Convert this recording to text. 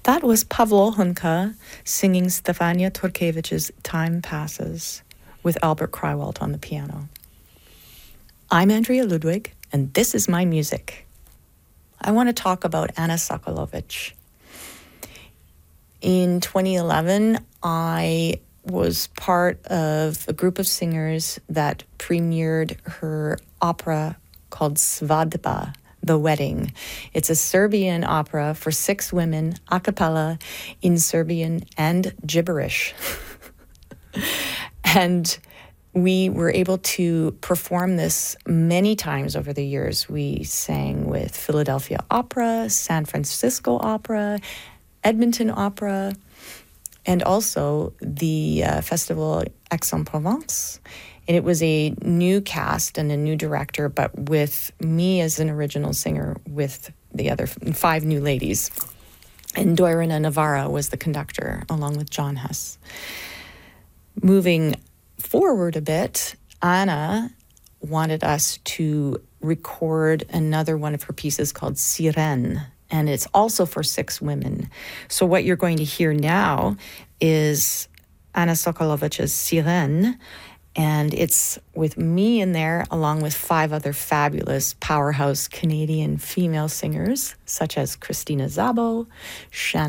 That was Pavlo Hunka singing Stefania Turkevich's Time Passes with Albert Krywalt on the piano. I'm Andrea Ludwig, and this is my music. I want to talk about Anna Sokolovic. In 2011, I was part of a group of singers that premiered her opera called Svadba, The Wedding. It's a Serbian opera for 6 women, a cappella, in Serbian and gibberish. And we were able to perform this many times over the years. We sang with Philadelphia Opera, San Francisco Opera, Edmonton Opera, and also the festival Aix-en-Provence. And it was a new cast and a new director, but with me as an original singer with the other 5 new ladies. And Doirina Navarra was the conductor, along with John Huss. Moving forward a bit, Anna wanted us to record another one of her pieces called Sirene, and it's also for 6 women. So what you're going to hear now is Anna Sokolovic's Sirene, and it's with me in there along with 5 other fabulous powerhouse Canadian female singers, such as Christina Szabo, Shannon